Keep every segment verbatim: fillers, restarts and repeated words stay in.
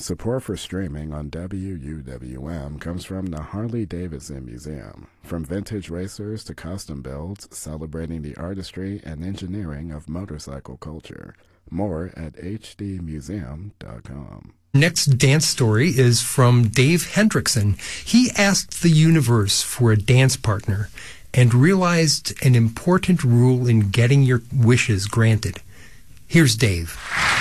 Support for streaming on W U W M comes from the Harley-Davidson Museum. From vintage racers to custom builds, celebrating the artistry and engineering of motorcycle culture. More at H D museum dot com. Next dance story is from Dave Hendrickson. He asked the universe for a dance partner and realized an important rule in getting your wishes granted. Here's Dave.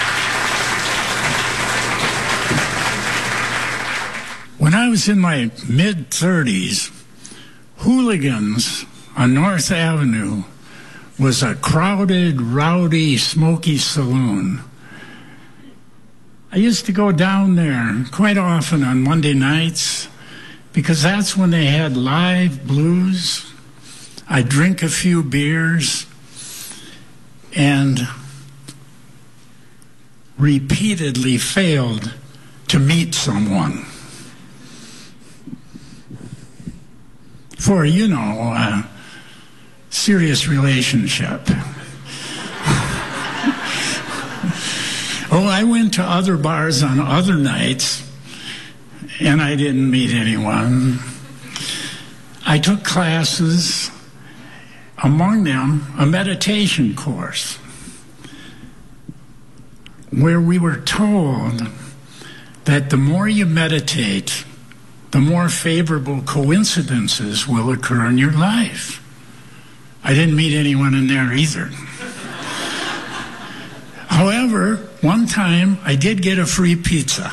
When I was in my mid-thirties, Hooligans on North Avenue was a crowded, rowdy, smoky saloon. I used to go down there quite often on Monday nights because that's when they had live blues. I'd drink a few beers and repeatedly failed to meet someone. For, you know, a serious relationship. Oh, I went to other bars on other nights, and I didn't meet anyone. I took classes, among them a meditation course, where we were told that the more you meditate, the more favorable coincidences will occur in your life. I didn't meet anyone in there either. However, one time I did get a free pizza.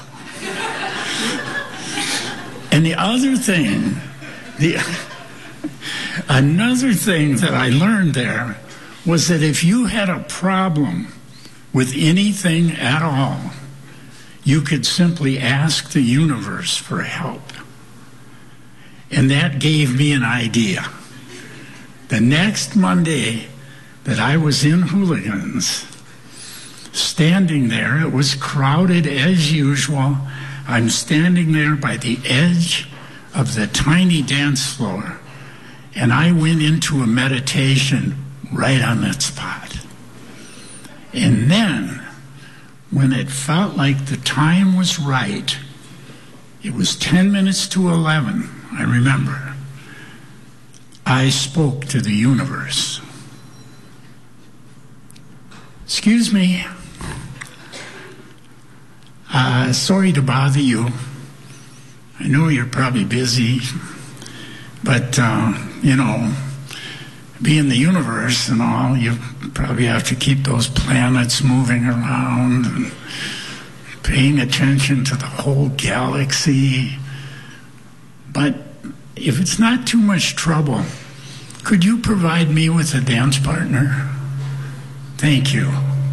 And the other thing, the another thing that I learned there was that if you had a problem with anything at all, you could simply ask the universe for help. And that gave me an idea. The next Monday that I was in Hooligans, standing there, it was crowded as usual. I'm standing there by the edge of the tiny dance floor, and I went into a meditation right on that spot. And then, when it felt like the time was right, it was ten minutes to eleven, I remember, I spoke to the universe. Excuse me. Uh, sorry to bother you. I know you're probably busy, but, uh, you know, being the universe and all, you probably have to keep those planets moving around and paying attention to the whole galaxy. But if it's not too much trouble, could you provide me with a dance partner? Thank you.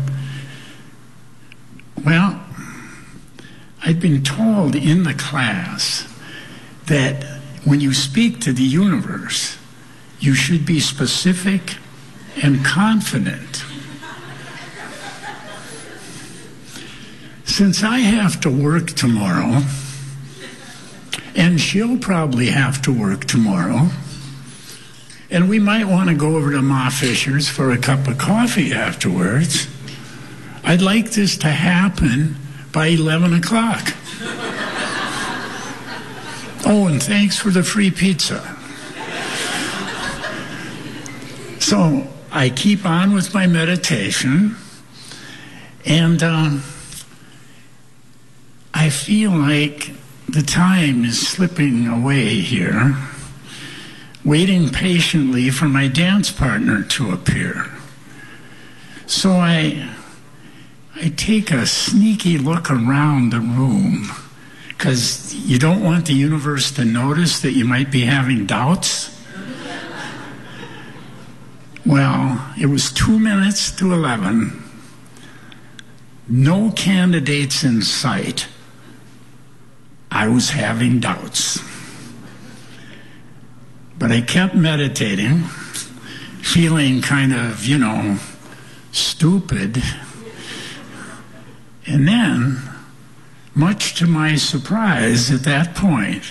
Well, I'd been told in the class that when you speak to the universe, you should be specific and confident. Since I have to work tomorrow, and she'll probably have to work tomorrow, and we might want to go over to Ma Fisher's for a cup of coffee afterwards, I'd like this to happen by eleven o'clock. Oh, and thanks for the free pizza. So I keep on with my meditation, and um, I feel like the time is slipping away here, waiting patiently for my dance partner to appear. So I, I take a sneaky look around the room, because you don't want the universe to notice that you might be having doubts. Well, it was two minutes to eleven. No candidates in sight. I was having doubts. But I kept meditating, feeling kind of, you know, stupid. And then, much to my surprise at that point,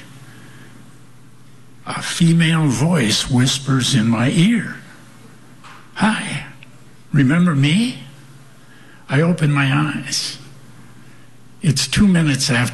a female voice whispers in my ear, "Hi, remember me?" I open my eyes. It's two minutes after